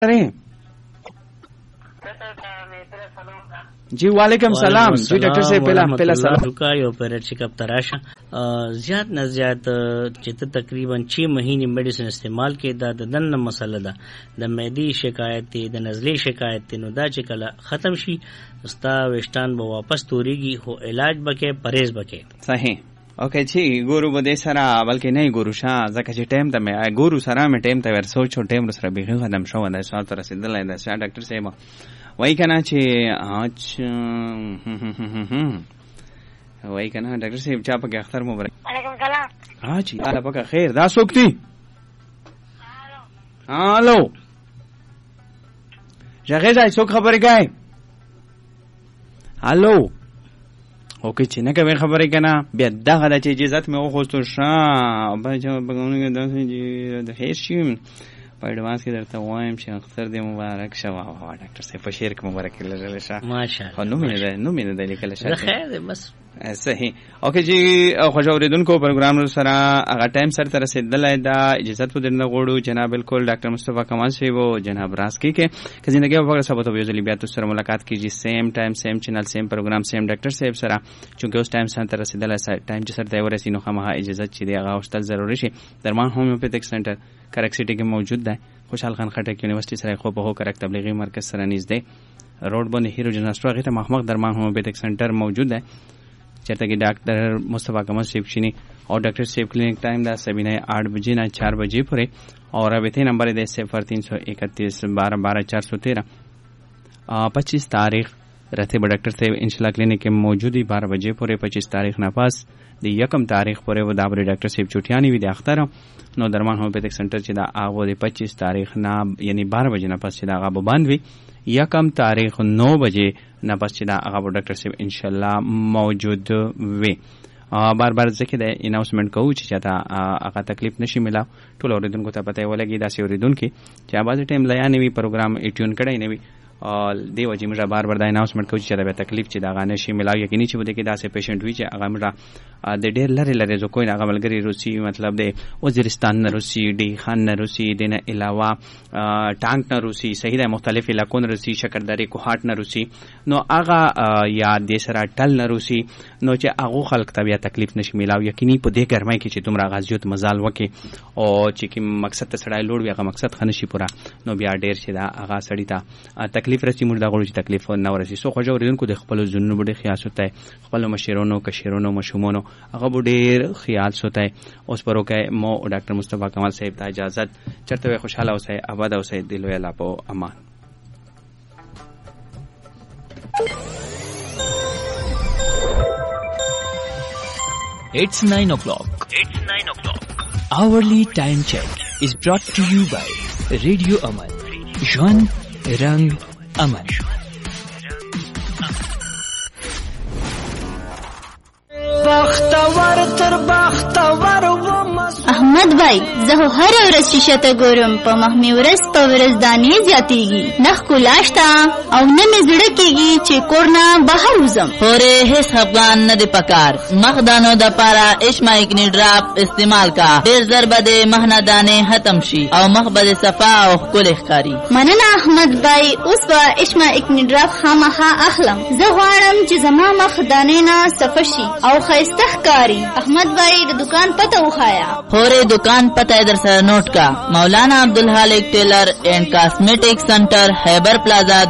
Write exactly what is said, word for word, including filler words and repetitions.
जी वालेकुम सलाम जी डॉक्टर साहब पहला पहला सलाम रुका यो पर चेकअप तराशा ज्यादा न ज्यादा چې تقریبا छह مہینے میډیسن استعمال کې دا د دنه مسله ده د معدې شکایت دی د نزلې شکایت دی نو دا چې کله ختم شي ستا وشتان به واپس توريږي هو علاج بکې پرهیز بکې صحیح اوکے جی ګورو بده سره بلکې نه ګورو شاه ځکه چې ټایم ته مې ګورو سره مې ټایم ته ور سوچو ټایم سره به ختم شو دا سوال تر رسیدلای دا شاه ډاکټر صاحب وای کنه چې اچ وای کنه ډاکټر صاحب چا په اختر مبارک وعلیکم السلام ها جی الله پاک خیر دا سوکتی هالو ژغه ځای څوک خبرې کوي هالو اوکې چې نه کوي خبرې کنه بیا دغه د اجازه مې وخوستو شاه به چې بګونه د د هیڅ شي په اډوانس کې درته وایم چې اختر دې مبارک شه واه ډاکټر صاحب په شیر کې مبارک لرل شه ماشاءالله نو مې ده نو مې ده لیکل شه خیر دې بس صحیح اوکې جی خوش اوریدونکو پروګرام سره هغه ټایم سره تر رسیدلای دا اجازه په درنه غوړو جناب بالکل ډاکټر مصطفی کمال صاحب او جناب راسکی کې که زندگی او وګړه سبا ته یو ځل بیا تاسو سره ملاقات کیږي سیم ټایم سیم چینل سیم پروګرام سیم ډاکټر صاحب سره چونکه اوس ټایم سره تر رسیدلای ټایم چې سره دی ورسې نو خامخا اجازه چې دی هغه واستل ضروري شي درمان هومیوپیتیک سنټر کرک سټی کې موجود دی خوشحال خان خټک یونیورسيټي سره خو په هو کرک تبلیغي مرکز سره نږدې روډ باندې هیرو جنرال هغه ته مخمخ درمان هومیوپیتیک سنټر موجود دی چرته کې ډاکټر مصطفی کمال صاحب شینی اور ڈاکٹر صاحب کلینک ٹائم دا سبینہ آٹھ بجے نہ چار بجے پورے اور رابطے نمبر دے صفر تین سو اکتیس بارہ بارہ چار سو تیرہ پچیس تاریخ رہتے با ڈاکٹر صاحب انشاءاللہ کلینک کے موجودی بارہ بجے پورے پچیس تاریخ نفاس دی یکم تاریخ پورے و دابری ڈاکٹر صاحب چوٹیانی وی دی اختر نو درمان ہومیوپیتھک سینٹر چی دا آغو دی پچیس تاریخ نا یعنی بارہ بجے نفاس چی دا آغا بباندوی یکم تاریخ نو بجے نفاس چی دا آغا با ڈاکٹر صاحب انشاءاللہ موجود وی بار بار ځکه د اناونسمنت کوو چې چاته هغه تکلیف نشي ملاو ټول اوریدونکو ته پته ولګي داسې اوریدونکو چې اواز ټایم لیا نه وي پروګرام ایټیون کړی نه وي او دی وجه موږ بار بار د اناونسمنت کوو چې دا تکلیف چې دا غانه شي ملاو یقیني چې بده کې داسې پیشنټ وي چې هغه موږ د ډېر لری لری جو کوی هغه ملګری روسي مطلب د وزیرستان نه روسي ډي خان نه روسي دنه علاوه ټانک نه روسي صحیح د مختلف علاقو نه روسي شکرداري کوهات نه روسي نو هغه یا د سره ټل نه روسي نو چې هغه خلک ته بیا تکلیف نشي ملاو یقیني په دې ګرمای کې چې تمرا غازیوت مزال وکي او چې کوم مقصد ته سړای لوړ وي هغه مقصد خنشي پورا نو بیا ډېر شي دا هغه سړی ته تکلیف رسي موږ دا غوړو چې تکلیف نه ورسي سو خو جوړیدونکو د خپل ژوند بډې خیال سوتای خپل مشرونو کشرونو مشومونو هغه بډې خیال سوتای اوس پرو کې مو ډاکټر مصطفی کمال صاحب ته اجازه چرته خوشاله اوسئ آباد اوسئ دل ویلا په امان. It's nine o'clock. It's nine o'clock. Hourly time check is brought to you by Radio Aman. Jwan Rang Aman. احمد بھائی زه هر ورځ شیشه ته ګورم په مخ مې ورځ په ورځ دانې زیاتېږي نخ کولاش ته او نه مې زړه کېږي چې کور نه بهر وځم پورې هیڅ خفګان نه دی پکار مخ دانو دپاره اشمایکني ډراپ استعمال کا ډېر زر به د مخ نه دانې ختم شي او مخ به صفا او ښکلی ښکاري. مننه احمد بھائی اوس به اشمایکني ډراپ خامخا اخلم زه غواړم چې زما مخ دانې نه صفا شي او ښایسته ښکاري. احمد بھائی د دکان پته وښایا. پورې دکان پته در سره نوٹ کا مولانا عبدالحالق ٹیلر اینڈ کاسمیٹک سینٹر خیبر پلازا